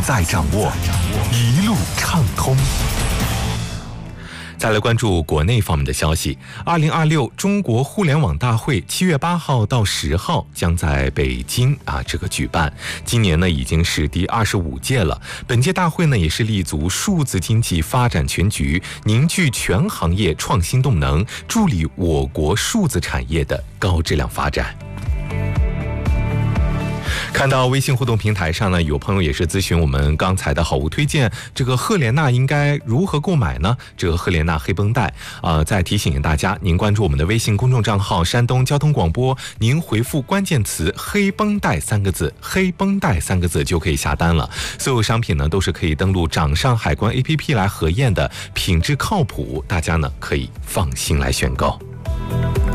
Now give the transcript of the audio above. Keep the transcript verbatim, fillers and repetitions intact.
在掌握，一路畅通。再来关注国内方面的消息。二零二六中国互联网大会七月八号到十号将在北京啊这个举办。今年呢已经是第二十五届了。本届大会呢也是立足数字经济发展全局，凝聚全行业创新动能，助力我国数字产业的高质量发展。看到微信互动平台上呢，有朋友也是咨询我们刚才的好物推荐，这个赫莲娜应该如何购买呢？这个赫莲娜黑绷带，呃，再提醒大家，您关注我们的微信公众账号山东交通广播，您回复关键词黑绷带三个字，黑绷带三个字就可以下单了。所有商品呢都是可以登录掌上海关 A P P 来核验的，品质靠谱，大家呢可以放心来选购。